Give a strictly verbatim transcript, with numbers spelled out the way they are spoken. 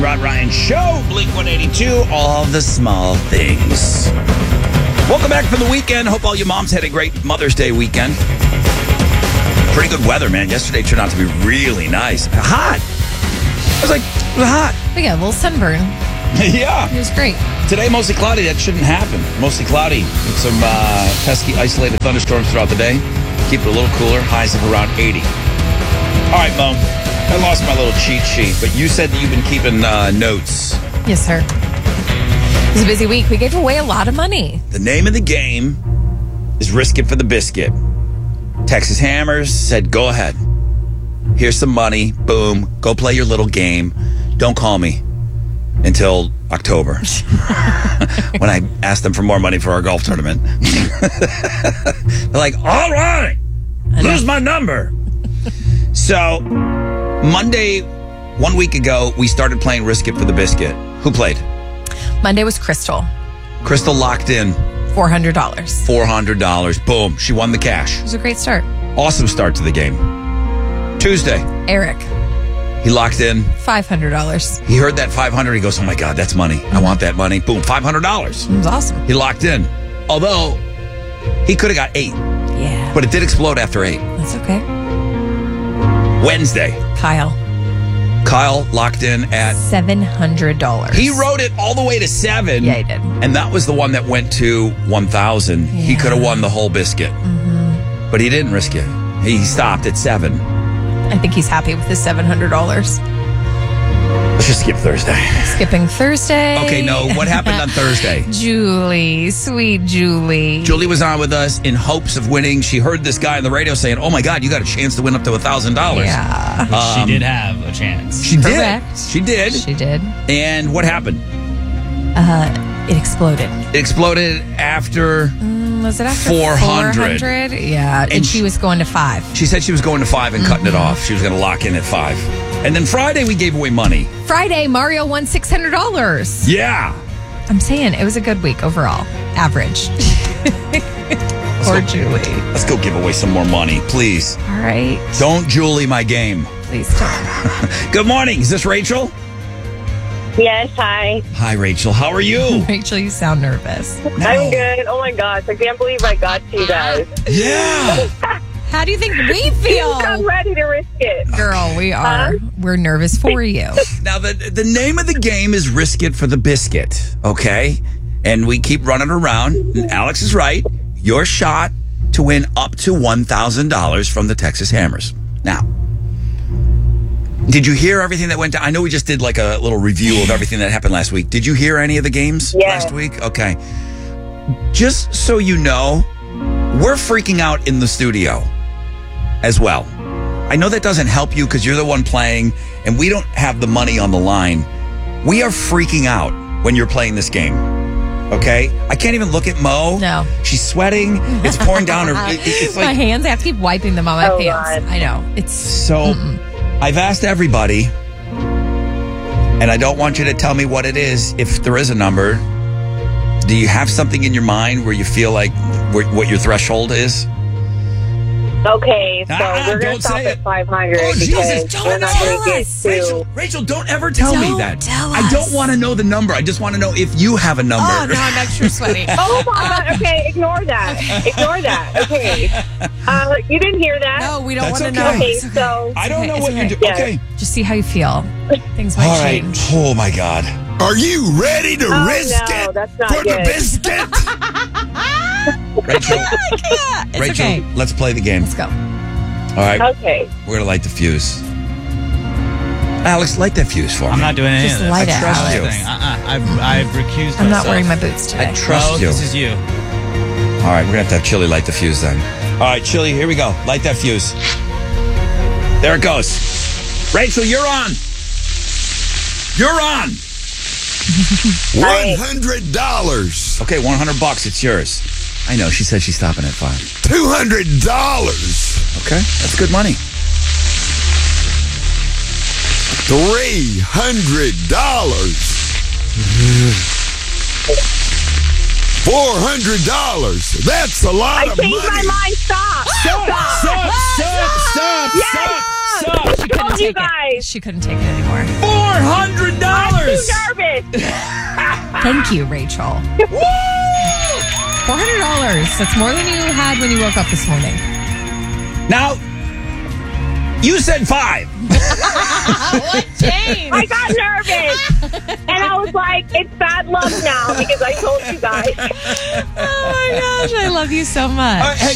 Rod Ryan Show, Blink one eighty-two, all the small things. Welcome back from the weekend. Hope all you moms had a great Mother's Day weekend. Pretty good weather, man. Yesterday turned out to be really nice. Hot. I was like, it was hot. But yeah, a little sunburn. Yeah. It was great. Today, mostly cloudy. That shouldn't happen. Mostly cloudy with some uh, pesky, isolated thunderstorms throughout the day. Keep it a little cooler. Highs of around eighty. All right, Mo. I lost my little cheat sheet, but you said that you've been keeping uh, notes. Yes, sir. It was a busy week. We gave away a lot of money. The name of the game is Risk It for the Biscuit. Texas Hammers said, go ahead. Here's some money. Boom. Go play your little game. Don't call me until October when I asked them for more money for our golf tournament. They're like, all right, lose my number. So Monday, one week ago, we started playing Risk It for the Biscuit. Who played? Monday was Crystal. Crystal locked in. four hundred dollars. four hundred dollars. Boom. She won the cash. It was a great start. Awesome start to the game. Tuesday. Eric. He locked in. five hundred dollars. He heard that five hundred dollars. He goes, oh my God, that's money. I want that money. Boom. five hundred dollars. It was awesome. He locked in. Although, he could have got eight. Yeah. But it did explode after eight. That's okay. Wednesday. Kyle. Kyle locked in at seven hundred dollars. He wrote it all the way to seven. Yeah, he did. And that was the one that went to one thousand. Yeah. He could have won the whole biscuit. Mm-hmm. But he didn't risk it. He stopped at seven. I think he's happy with his seven hundred dollars. Let's just skip Thursday. Skipping Thursday. Okay, no. What happened on Thursday? Julie. Sweet Julie. Julie was on with us in hopes of winning. She heard this guy on the radio saying, oh my God, you got a chance to win up to one thousand dollars. Yeah. Um, she did have a chance. She Correct. did. She did. She did. And what happened? Uh, it exploded. It exploded after... Mm, was it after four hundred? four hundred? Yeah. And, And she she- was going to five. She said she was going to five and cutting it off. She was going to lock in at five. And then Friday, we gave away money. Friday, Mario won six hundred dollars. Yeah. I'm saying it was a good week overall. Average. Poor go. Julie. Let's go give away some more money, please. All right. Don't Julie my game. Please don't. Good morning. Is this Rachel? Yes, hi. Hi, Rachel. How are you? Rachel, you sound nervous. I'm good. Oh my gosh, I can't believe I got to you guys. Yeah. How do you think we I'm feel? ready to risk it. Girl, we are. Huh? We're nervous for you. Now, the, the name of the game is Risk It for the Biscuit, okay? And we keep running around. And Alex is right. Your shot to win up to one thousand dollars from the Texas Hammers. Now, did you hear everything that went down? I know we just did like a little review of everything that happened last week. Did you hear any of the games Yeah. last week? Okay. Just so you know, we're freaking out in the studio as well. I know that doesn't help you because you're the one playing and we don't have the money on the line. We are freaking out when you're playing this game. Okay? I can't even look at Mo. No. She's sweating. It's pouring down her. it- it's my like hands, I have to keep wiping them on my Oh, pants. God. I know. It's so. I've asked everybody, and I don't want you to tell me what it is. If there is a number, do you have something in your mind where you feel like wh- what your threshold is? Okay, so Ah, we're going don't to stop say at it. five hundred Oh, because Jesus, don't we're not tell going to get us. to... Rachel, Rachel, don't ever tell me Don't that. tell I don't us. want to know the number. I just want to know if you have a number. oh no, I'm extra sweaty. Oh my God, okay, ignore that. Ignore that, okay. Uh, you didn't hear that? No, we don't That's want to okay. know. Okay, It's okay. so... I don't okay, know it's what okay. you're doing. Yeah. Okay. Just see how you feel. Things might All right. change. Oh, my God. Are you ready to Oh, risk no, it that's not for the good. biscuit? Rachel, Yeah, it's Rachel, okay. let's play the game. Let's go. All right. Okay. We're going to light the fuse. Alex, light that fuse for me. I'm not doing any Just of this. light I it, trust Alex. you. Thing. Uh-uh. I've, I've recused I'm not myself. wearing my boots today. I trust No, you. this is you. All right, we're going to have to have Chili light the fuse then. All right, Chili, here we go. Light that fuse. There it goes. Rachel, you're on. You're on. One hundred dollars. Okay, one hundred bucks. It's yours. I know. She said she's stopping at five. Two hundred dollars. Okay, that's good money. Three hundred dollars. Four hundred dollars. That's a lot I of changed my money. mind. Stop. Stop! Stop! Stop! Stop! Yes. Stop! What's up? She couldn't told you take it. guys. She couldn't take it anymore. Four hundred dollars. I'm too nervous. Thank you, Rachel. Woo! Four hundred dollars. That's more than you had when you woke up this morning. Now, you said five. What changed? I got nervous. And I was like, it's bad luck now because I told you guys. Oh my gosh, I love you so much. All right, hey,